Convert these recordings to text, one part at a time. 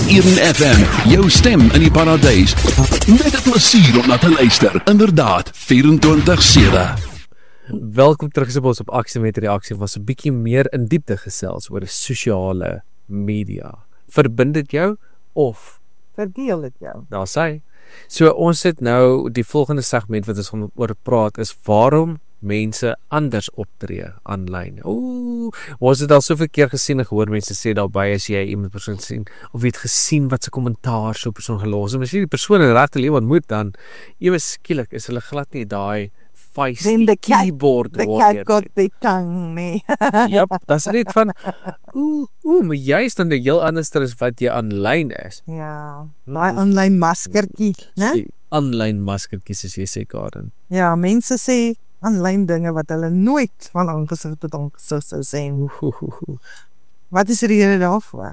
Eden FM, jou stem in die paradijs. Met het plesier om na te luister. Inderdaad, 24/7. Welkom terug by ons op Aksie met Reaksie, was 'n bietjie meer in diepte gesels oor sosiale media. Verbind dit jou of verdeel dit jou? daar sê. So ons het nou die volgende segment wat ons gaan oor praat is waarom mense anders optree aanlyn. Was dit al soveel keer gesien en gehoor mense sê daarby as jy iemand persoon sien of jy het gesien wat se kommentaar so 'n persoon gelos het. As jy die persoon in regte lewe ontmoet dan ewe skielik is hulle glad nie daai feisty keyboard The warrior. cat got the tongue, nee. Yep, dat is net van maar jy is dan die heel anders as wat jy aanlyn is. Ja, daai online maskertjie, né? Die aanlyn maskertjies soos jy sê, Karen. Ja, mense sê aanlyn dinge wat hulle nooit van aangesig tot aangesig sou sê. Wat is die rede daarvoor?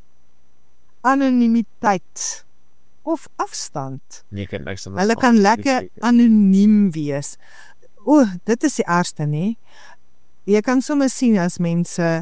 Anonimiteit of afstand. Jy kan niks Hulle kan lekker anoniem wees. Dit is die ergste, nee. Jy kan sommer sien as mense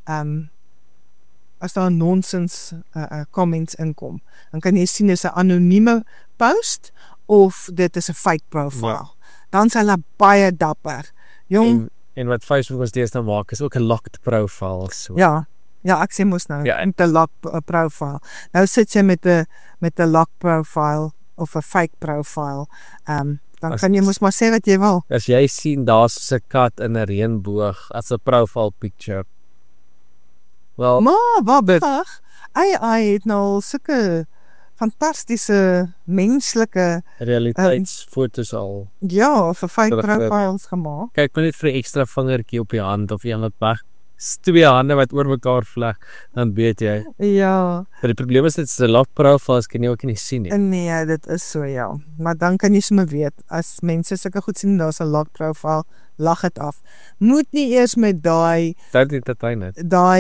as daar nonsens comments inkom, dan kan jy sien is 'n anonieme post of dit is 'n fake profile. Ja. Dan is hulle baie dapper. Jong, En wat Facebook ons deesdae maak is ook 'n locked profile. So. ja, ek sê mos nou, Ja, met 'n lock profile. Nou sit jy met 'n lock profile of 'n fake profile. Dan kan jy mos maar sê wat jy wil. As jy sien daar's 'n kat in 'n reënboog as 'n profile picture. Wel, Maar wat AI het nou al sulke fantastiese menslike realiteitsfoto's al. vir fake Terug- profiles gemaak. Kyk maar net vir 'n ekstra vingertjie op die hand of jy wat weg. Twee hande wat oor mekaar vleg, dan weet jy. Ja, Maar die probleem is dit is 'n lock profile, kan jy ook nie sien nie. nee, dit is so, ja. Maar dan kan jy sommer weet, as mense sulke goed sien, daar's 'n lock profile, lag dit af. Moet nie eers met daai Dit entertain it.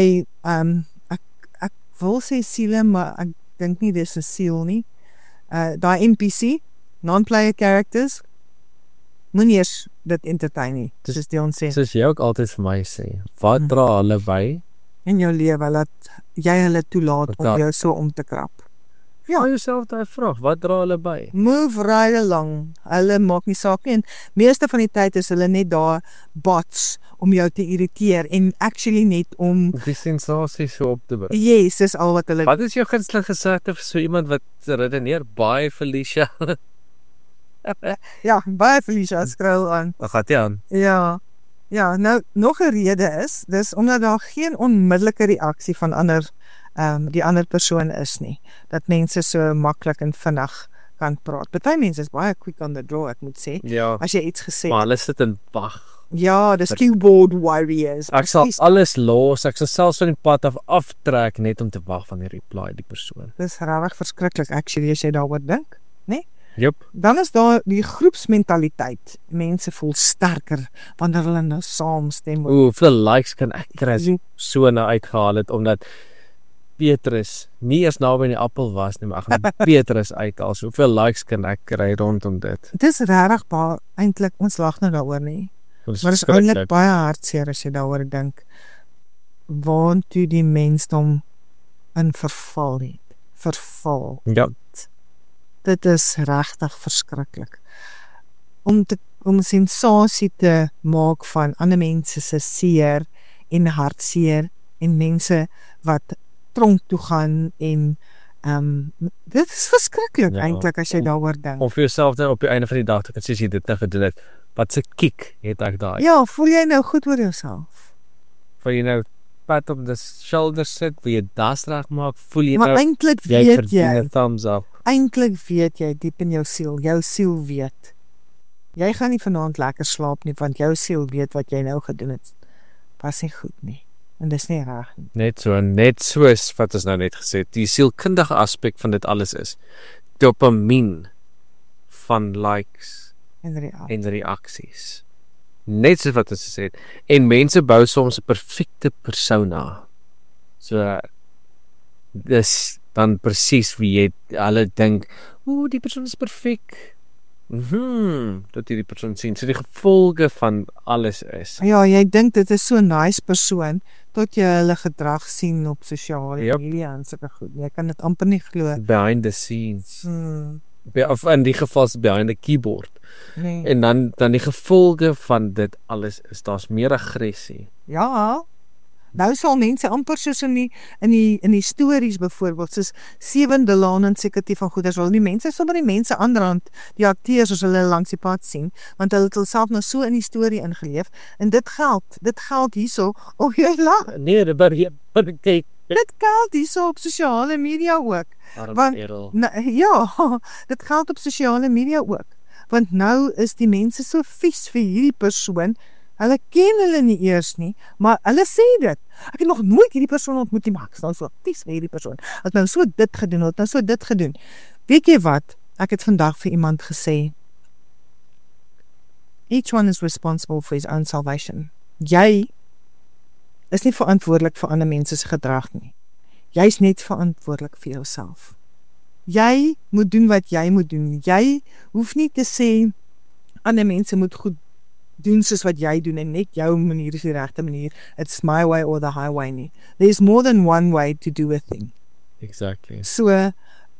ek wil sê siele, maar ek dink nie dis 'n siel nie. Daai NPC, non-player characters, moenie eers dit entertain nie, soos Dion sê. Soos jy ook altyd vir my sê, wat dra hulle by? In jou lewe, laat jy hulle toelaat om Dat- jou so om te krap. Ja. Vra jouself daai vraag, wat dra hulle by? Move right along. Hulle maak nie saak nie, en meeste van die tyd is hulle net daar bots om jou te irriteer en actually net om Die sensasie so op te bring. yes, dis al wat hulle Wat is jou gunsteling gesegde vir so iemand wat redeneer baie Felicia? ja, baie Felicia scroll aan. Dan gaan dit aan. Ja, nou nog 'n rede is, dis omdat daar geen onmiddellike reaksie van die ander persoon is nie. Dat mense so maklik en vinnig kan praat. Party mense is baie quick on the draw, ek moet sê. Ja, As jy iets gesê maar hulle sit en wag. ja, dis keyboard warriors. Ek sal alles los, ek sal selfs van die pad af aftrek net om te wag van die reply die persoon. Dis regtig verskriklik actually as jy daaroor dink. Jep. Dan is daar die groepsmentaliteit. Mense voel sterker wanneer hulle nou saamstem. Hoeveel likes kan ek kry as ek so nou uitgehaal het omdat Petrus nie eers naby in die appel was nie, maar ek gaan Petrus uithaal. So hoeveel likes kan ek kry rondom dit? Dit is regtig baie eintlik, ons lag nou daaroor nie. Dit is Maar dit is eintlik verskriklik. baie hartseer as jy daaroor dink. Waartoe die mensdom in verval het. Verval. Ja, Dit is regtig verskriklik. Om sensasie te maak van ander mense se seer en hartseer en mense wat tronk toe gaan en dit is verskriklik Ja. eintlik as jy daaroor dink. om vir jouself dan op die einde van die dag te kan sê as jy dit nou gedoen het, wat se kick het ek daai? Ja, voel jy nou goed oor jouself? Vir jy nou pat op die shoulders sit, wil jy das reg maak, voel jy Maar nou eintlik jy weet verdien jy, 'n thumbs up. eintlik weet jy diep in jou siel weet. Jy gaan nie vanaand lekker slaap nie want jou siel weet wat jy nou gedoen het. Was nie goed nie. En dis nie reg nie. Net soos wat ons nou net gesê het, die sielkundige aspek van dit alles is dopamien van likes en reaksies. Net soos wat ons gesê het. En mense bou soms 'n perfekte persona. So dis dan presies wie jy hulle dink, die persoon is perfek. Dat jy die persoon sien. So die gevolge van alles is. Ja, jy dink dit is so 'n nice persoon tot jy hulle gedrag sien op sosiale Yep. media en sulke goed. Jy kan dit amper nie glo. Behind the scenes. Hmm, Of in die geval is behind the keyboard. nee. En dan die gevolge van dit alles is daar's meer aggressie. Ja. Nou sal mense amper soos in die stories byvoorbeeld, soos 7 Delaan en sekertief van goeders wil die mense sommer die mense aanrand, die akteurs as hulle langs die pad sien, want hulle het hulself nou so in die storie ingeleef en dit geld hierso. Oh jy lag. Nee, kyk, Dit geld hierso op sosiale media ook. Want- Errol. Ja, dit geld op sosiale media ook. Want nou is die mense so vies vir hierdie persoon. Hulle ken hulle nie eers nie, maar hulle sê dit. Ek het nog nooit hierdie persoon ontmoet nie, maar ek is nou so vies vir hierdie persoon. Het nou so dit gedoen, het nou so dit gedoen. Weet jy wat? Ek het vandag vir iemand gesê, each one is responsible for his own salvation. Jy is nie verantwoordelik vir ander mense se gedrag nie. Jy's net verantwoordelik vir jouself. Jy moet doen wat jy moet doen. Jy hoef nie te sê ander mense moet goed doen soos wat jy doen en net jou manier is die regte manier. It's my way or the highway nie. There's more than one way to do a thing. Exactly. So,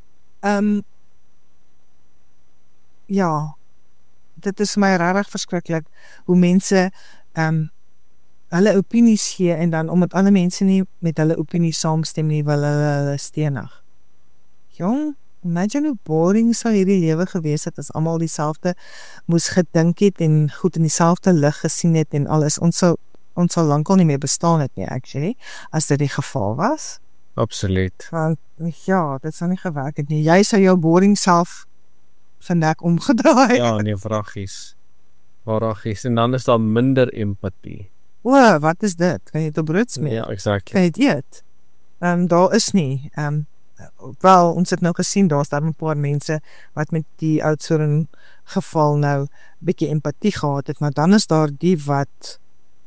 ja, dit is my regtig verskriklik hoe mense hulle opinies gee en dan omdat ander mense nie met hulle opinie saamstem nie, wil hulle stenig. Jong, imagine hoe boring sou hierdie lewe gewees het as almal dieselfde moes gedink het en goed in dieselfde lig gesien het en alles. Ons sal lankal nie meer bestaan het nie, actually, as dit die geval was. Absoluut. Want ja, dit sou nie gewerk het nie. Jy sou jou boring self sy nek omgedraai. Ja, nee, vragies. Vragies. En dan is daar minder empatie. O, wat is dit? Kan jy dit op brood smeer? Ja, exactly. Kan jy dit eet? Daar is nie. Wel, ons het nou gesien, daar's daar 'n paar mense wat met die Oudtshoorn geval nou bietjie empatie gehad het, maar dan is daar die wat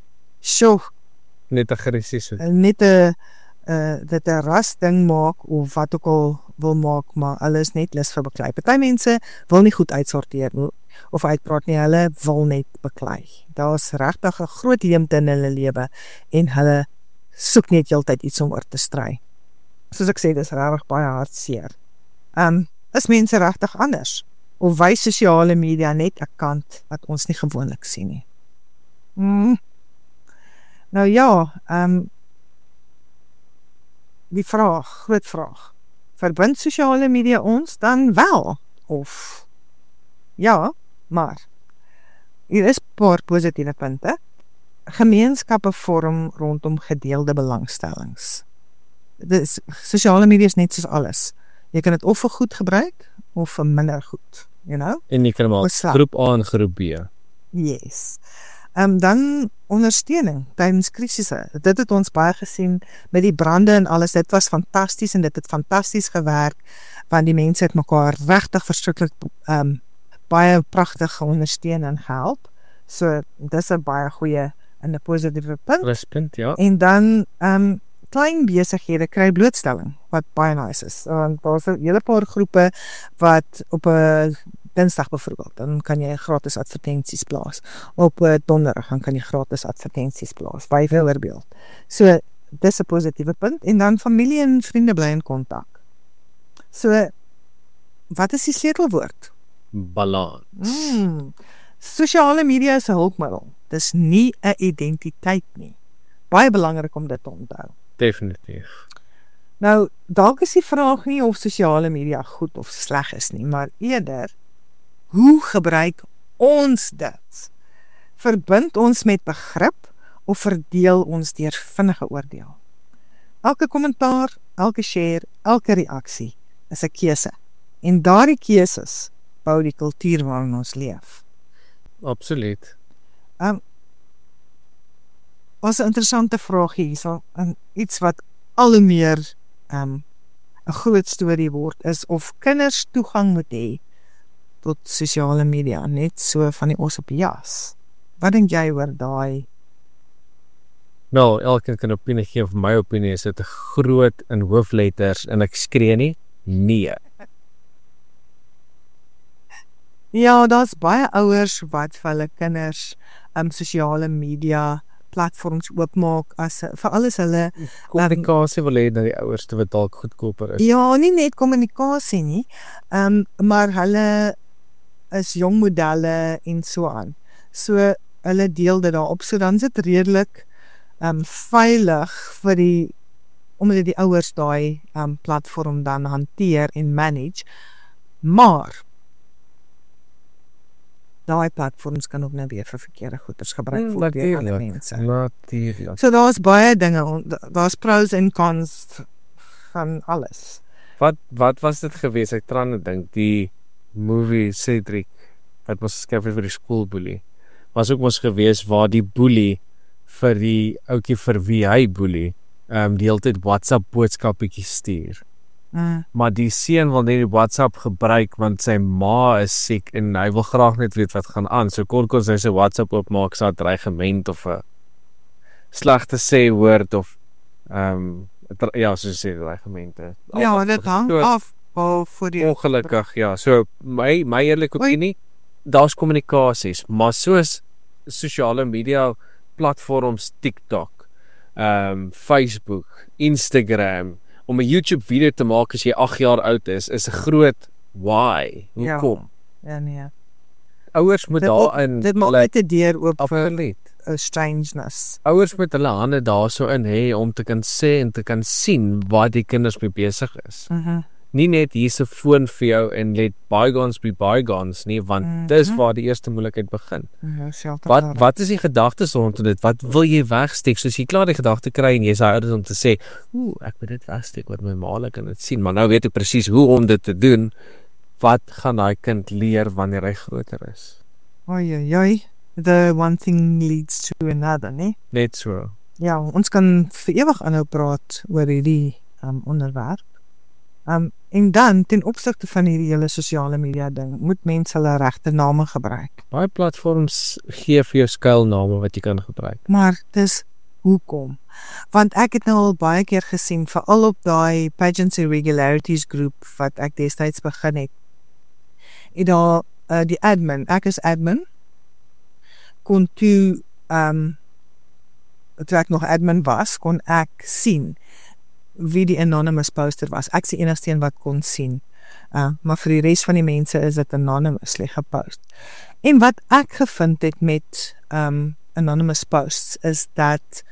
Net aggressief. net dit 'n ras ding maak of wat ook al wil maak, maar hulle is net lus vir beklei. Party mense wil nie goed uitsorteer of uitpraat nie, hulle wil net beklei. Daar's regtig 'n groot leemte in hulle lewe en hulle soek net heeltyd iets om oor te stry. Soos ek sê, dis regtig baie hartseer. Is mense regtig anders? Of wys sosiale media net 'n kant wat ons nie gewoonlik sien nie? Nou ja, die groot vraag. Verbind sosiale media ons dan wel? Of ja, maar hier is 'n paar positiewe punte. Gemeenskappe vorm rondom gedeelde belangstellings. Sosiale media is net soos alles. Jy kan dit of vir goed gebruik of vir minder goed, you know? En jy kan maar Oorslag. groep A en groep B. Yes. Dan ondersteuning tydens krisisse. Dit het ons baie gesien met die brande en alles. Dit was fantasties en dit het fantasties gewerk want die mense het mekaar regtig verskriklik baie pragtig ondersteun en gehelp. So dis 'n baie goeie en 'n positiewe punt. Pluspunt, ja. En dan klein besighede kry blootstelling wat baie nice is. Daar's 'n hele paar groepe wat op 'n Dinsdag byvoorbeeld, dan kan jy gratis advertensies plaas. Op 'n Donderdag dan kan jy gratis advertensies plaas, byvoorbeeld. So dis 'n positiewe punt en dan familie en vriende bly in kontak. So wat is die sleutelwoord? Balans. Sosiale media is 'n hulpmiddel. Dis nie 'n identiteit nie. Baie belangrik om dit te onthou. Definitief. Nou, dalk is die vraag nie of sosiale media goed of sleg is nie, maar eerder, hoe gebruik ons dit? Verbind ons met begrip of verdeel ons deur vinnige oordeel? Elke kommentaar, elke share, elke reaksie is 'n keuse. En daardie keuses bou die kultuur waarin ons leef. Absoluut. Was 'n interessante vraag hierso, en iets wat al hoe meer 'n groot storie word, is of kinders toegang moet hê tot sosiale media, net so van die os op die jas. Wat dink jy oor daai? Nou, elkeen kan opinie gee. Vir my opinie is dit 'n groot in hoofletters en ek skree nie. Nee. Ja, daar's baie ouers wat vir hulle kinders sosiale media platforms oopmaak veral as hulle Kommunikasie wil hê dat die ouers te wat dalk goedkoper is. ja, nie net kommunikasie nie, maar hulle is jong modelle en so aan. So hulle deel dit daarop, so dan is dit redelik veilig vir omdat die ouers daai platform dan hanteer en manage, maar daai platforms kan ook nou weer vir verkeerde goeders gebruik word deur ander mense. Natuurlijk. So daar's baie dinge, daar's pros en cons van alles. Wat was dit gewees? Ek traan te dink die movie Cedric wat mos geskryf het vir die skoolboelie. Was ook mos gewees waar die boelie vir die ouetjie vir wie hy boelie die hele tyd WhatsApp boodskappietjies stuur. Maar die seun wil net die WhatsApp gebruik want sy ma is siek en hy wil graag net weet wat gaan aan. So kort hy sy WhatsApp oopmaak, so 'n dreigement of 'n slegte sê woord of ja, soos sê dreigemente. Ja, dit hang af vir die ongelukkig, ja. So my eerlike opinie, daar's kommunikasies, maar soos sosiale media platforms TikTok, Facebook, Instagram, om 'n YouTube video te maak as jy 8 jaar oud is 'n groot why. Hoekom? Ja, nee. Ouers moet daarin dit maak net 'n deur oop vir absoluut. 'n strangeness. Ouers moet hulle hande daarso in hê om te kan sê en te kan sien wat die kinders mee besig is. Nie net hier's 'n foon vir jou en let bygones be bygones nie, want dis waar die eerste moeilikheid begin. Wat is die gedagtes rondom dit? Wat wil jy wegsteek? Soos jy klaar die gedagte kry en jy's ouers om te sê, ek moet dit wegsteek wat my ma kan dit sien, maar nou weet ek presies hoe om dit te doen. Wat gaan daai kind leer wanneer hy groter is? Oei, the one thing leads to another, nee? Net so. Ja, ons kan vir ewig aanhou praat oor hierdie onderwerp. En dan, ten opsigte van hierdie hele sosiale media ding, moet mense hulle regte name gebruik. Baie platforms gee vir jou skuilname wat jy kan gebruik. Maar dis hoekom? Want ek het nou al baie keer gesien, veral op daai Pageants Irregularities groep wat ek destyds begin het. En daar die admin, ek is admin, kon toe ek nog admin was, kon ek sien wie die anonymous poster was. Ek is die enigste een wat kon sien. Maar vir die res van die mense is dit anonymously gepost. En wat ek gevind het met anonymous posts is dat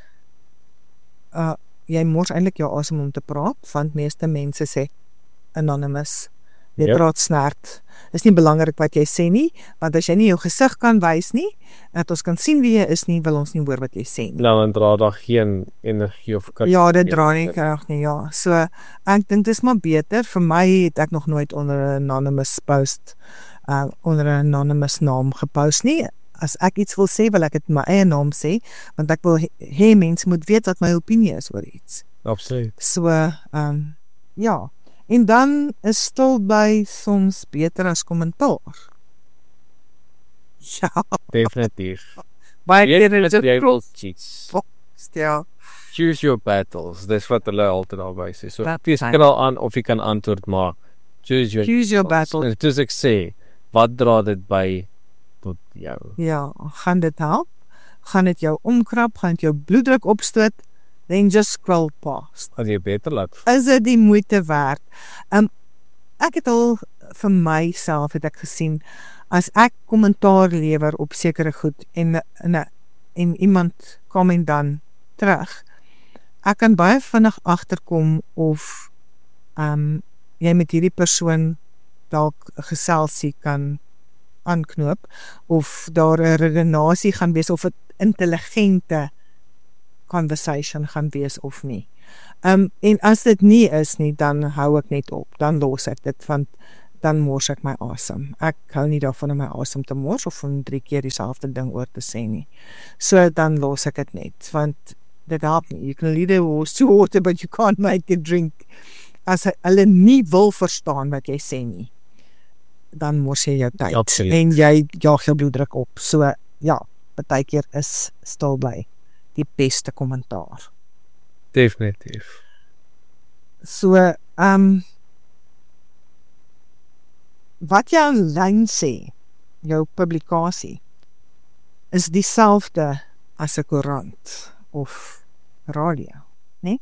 jy mors eintlik jou asem om te praat, want meeste mense sê anonymous. Jy praat snert. Is nie belangrik wat jy sê nie, want as jy nie jou gesig kan wys nie, dat ons kan sien wie jy is nie, wil ons nie hoor wat jy sê nie. Nou, dan dra daar geen energie of ja, dit dra nie krag nie, ja. So, ek dink dis maar beter. Vir my het ek nog nooit onder 'n anonymous post, onder 'n anonymous naam gepost nie. As ek iets wil sê, wil ek dit my eie naam sê, want ek wil hê mense moet weet wat my opinie is oor iets. Absoluut. So, ja. En dan is stil by soms beter as kommentaar. Ja. Definitief. Baie keer is dit ja. Choose your battles. Dis wat hulle altyd daarby sê. So, kies kan al aan of jy kan antwoord, maar choose your battles. En soos ek sê, wat dra dit by tot jou? Ja, gaan dit help? Gaan dit jou omkrap? Gaan dit jou bloeddruk opstoot? Then just scroll past. As jy beter laat. Is dit die moeite werd? Ek het al vir myself het ek gesien, as ek kommentaar lewer op sekere goed en iemand kom en dan terug, ek kan baie vinnig agterkom of jy met hierdie persoon dalk 'n geselsie kan aanknoop, of daar 'n redenasie gaan wees, of 'n intelligente conversation gaan wees of nie. En as dit nie is nie, dan hou ek net op, dan los ek dit, want dan mors ek my asem. Ek hou nie daarvan om my asem te mors, of om 3 keer dieselfde ding oor te sê nie. So dan los ek dit net, want dit help nie. You can lead a horse to water, but you can't make it drink. As hulle nie wil verstaan wat jy sê nie, dan mors jy jou tyd. Absoluut. En jy jaag jou bloeddruk op. So ja, partykeer is stil by die beste kommentaar. Definitief. So, wat jy aanlyn sê, jou publikasie is dieselfde as 'n koerant of radio, né?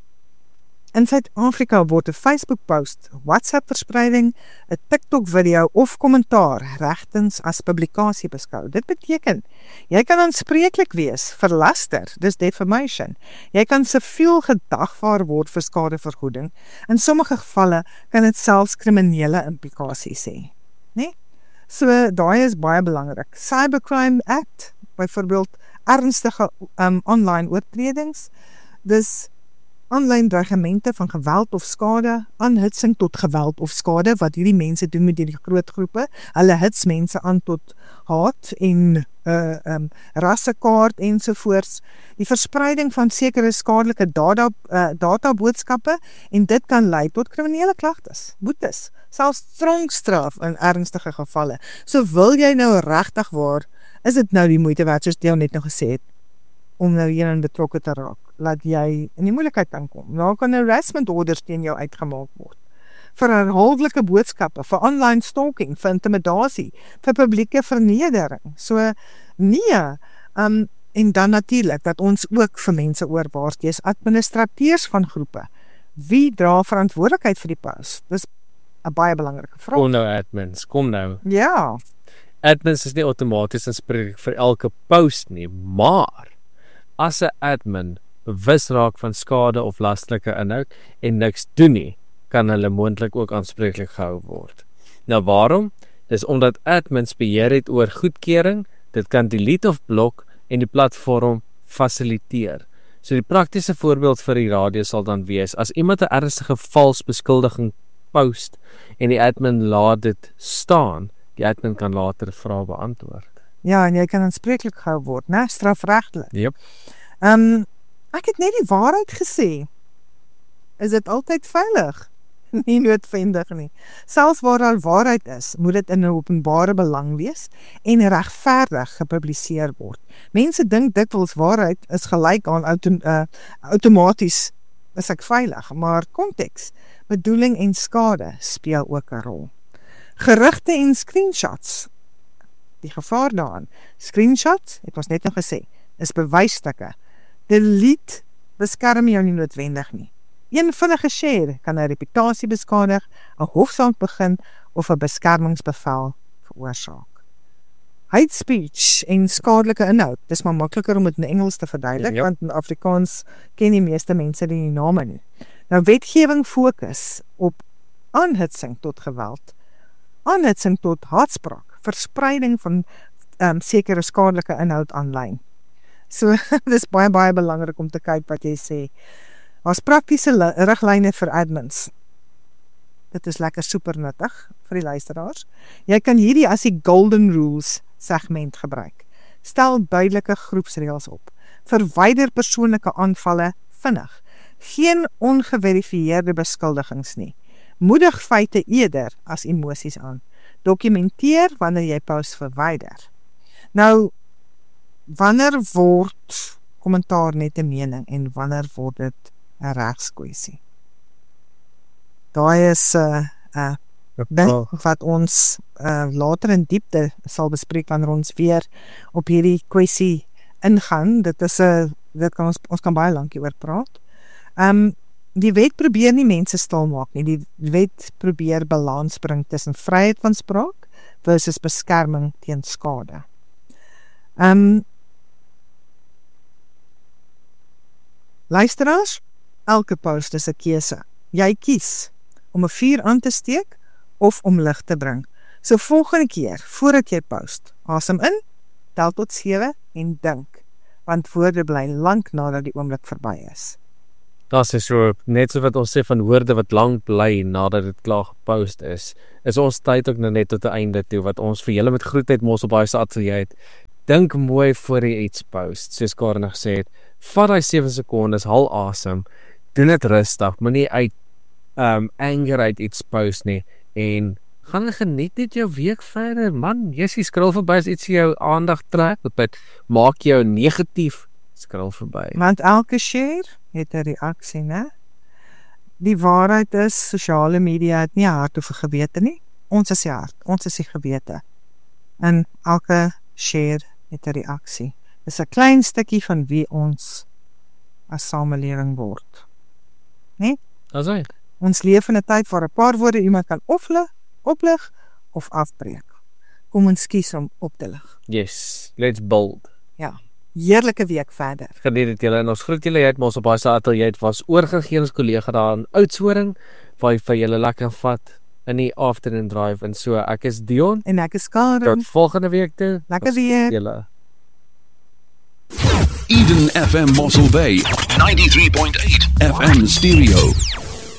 In Suid-Afrika word 'n Facebook-post, WhatsApp-verspreiding, 'n TikTok-video of kommentaar regtens as publikasie beskou. Dit beteken, jy kan aanspreeklik wees vir laster, dis defamation. Jy kan siviel gedagvaar word vir skadevergoeding. In sommige gevalle kan dit selfs kriminele implikasies hê, né? So, daai is baie belangrik. Cybercrime Act, byvoorbeeld ernstige online oortredings, dis online dreigemente van geweld of skade, aanhitsing tot geweld of skade, wat hierdie mense doen met hierdie groot groepe. Hulle hits mense aan tot haat en rassekaart ensovoorts. Die verspreiding van sekere skadelike databoodskappe, en dit kan lei tot kriminele klagtes, boetes, selfs tronkstraf in ernstige gevalle. So wil jy nou regtig waar, is dit nou die moeite werd, soos jy net nou gesê het, om nou hierin betrokke te raak, laat jy in die moeilikheid kan kom. Daar kan harassment orders teen jou uitgemaak word. Vir herhaaldelike boodskappe, vir online stalking, vir intimidasie, vir publieke vernedering. So, nee, en dan natuurlik, dat ons ook vir mense oorwaar, jy is administrateurs van groepe. Wie dra verantwoordelikheid vir die post? Dis 'n baie belangrike vraag. Kom nou admins, kom nou. Ja. Admins is nie outomaties aanspreeklik vir elke post nie, maar as 'n admin bewus raak van skade of lastelike inhoud en niks doen nie, kan hulle moontlik ook aanspreeklik gehou word. Nou waarom? Dis omdat admins beheer het oor goedkeuring, dit kan delete of blok en die platform fasiliteer. So die praktiese voorbeeld vir die radio sal dan wees, as iemand 'n ernstige vals beskuldiging post en die admin laat dit staan, die admin kan later vrae beantwoord. Ja, en jy kan aanspreeklik gehou word, né? Strafregtelik. Yep. Ek het net die waarheid gesê. Is dit altyd veilig? Nie noodwendig nie. Selfs waar daar waarheid is, moet dit in 'n openbare belang wees en regverdig gepubliseer word. Mense dink dikwels waarheid is gelyk aan outomaties is ek veilig, maar konteks, bedoeling en skade speel ook 'n rol. Gerugte en screenshots. Die gevaar daaraan. Screenshots, het ons net nou gesê, is bewysstukke. Delete beskerm jou nie noodwendig nie. Een vinnige share kan 'n reputasie beskadig, 'n hofsaak begin of 'n beskermingsbevel veroorsaak. Hate speech en skadelike inhoud, dis maar makliker om dit in Engels te verduidelik, Yep. want in Afrikaans ken die meeste mense die name nie. Nou, wetgewing fokus op aanhitsing tot geweld, aanhitsing tot haatspraak, verspreiding van sekere skadelike inhoud aanlyn. So, dis baie belangrik om te kyk wat jy sê. Daar's praktiese riglyne vir admins. Dit is lekker super nuttig vir die luisteraars. Jy kan hierdie as die golden rules segment gebruik. Stel duidelike groepsreëls op. Verwyder persoonlike aanvalle vinnig. Geen ongeverifieerde beskuldigings nie. Moedig feite eerder as emosies aan. Dokumenteer wanneer jy post verwyder. Nou, wanneer word kommentaar net 'n mening en wanneer word dit 'n regskwessie? Daai is ding wat ons later in diepte sal bespreek wanneer ons weer op hierdie kwessie ingaan. Dit is dit kan ons kan baie lank hieroor praat. Die wet probeer nie mense stil maak nie. Die wet probeer balans bring tussen vryheid van spraak versus beskerming teen skade. Luisteraars, elke post is 'n keuse. Jy kies om 'n vuur aan te steek of om lig te bring. So volgende keer, voordat jy post, asem in, tel tot 7 en dink, want woorde bly lank nadat die oomblik verby is. Dat is so, net so wat ons sê van woorde wat lank bly nadat dit klaar gepost is ons tyd ook nou net tot 'n einde toe, wat ons vir julle met groetheid mos op baie ateljee het. Dink mooi voor jy iets post, soos Karen gesê het, vat daai 7 sekondes, haal asem, doen dit rustig, moenie uit anger uit iets post nie, en gaan geniet net jou week verder, man, jy skrol verby as iets jou aandag trek, dit maak jou negatief, skrol verby. Want elke share het 'n reaksie, né? Die waarheid is, sosiale media het nie 'n hart of 'n gewete nie. Ons is die hart, ons is die gewete. En elke share het 'n reaksie. Dis 'n klein stukkie van wie ons as samelewing word. As hy. Ons leef in 'n tyd waar 'n paar woorde iemand kan oplig of afbreek. Kom ons kies om op te lig. Yes, let's build. Heerlike week verder. Geniet dit julle en ons groet julle uit ons op baie ateljee. Het was oorgegee ons kollega daar in Oudtshoorn waar hy vir julle lekker vat in die afternoon drive en so. Ek is Dion. En ek is Karen. Tot volgende week toe. Lekker weer. Julle. Eden FM Mossel Bay 93.8 FM stereo.